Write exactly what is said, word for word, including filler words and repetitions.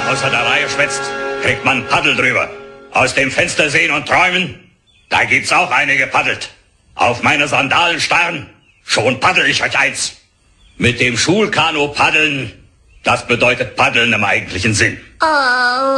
außer der Reihe schwätzt, kriegt man Paddel drüber. Aus dem Fenster sehen und träumen, da gibt's auch einige paddelt. Auf meine Sandalen starren, schon paddel ich euch eins. Mit dem Schulkanu paddeln, das bedeutet paddeln im eigentlichen Sinn. Oh.